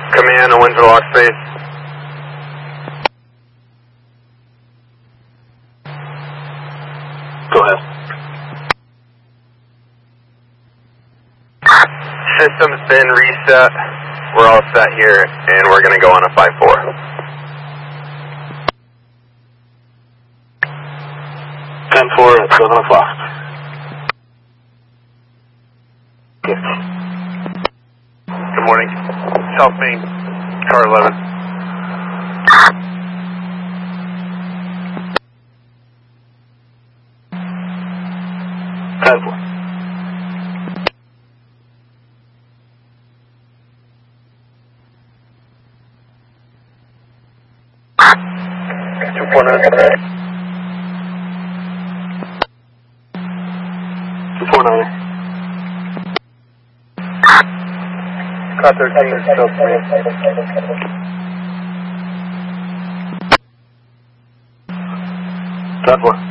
Command, on Windsor lock space. Go ahead. System's been reset. We're all set here, and we're going to go on a 5-4. Ten 4 at 7 o'clock. Good morning. South Main, car 11. 10 4. Car 13, South Main. 10 4.